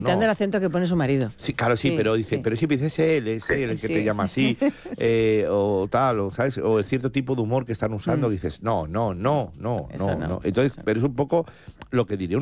Dando el acento que pone su marido. Sí, claro, sí, pero dice, pero siempre dice, es él el que te llama así, o tal, o ¿sabes? O el cierto tipo de humor que están usando, dices, no. Eso no. Entonces, pero es un poco lo que diría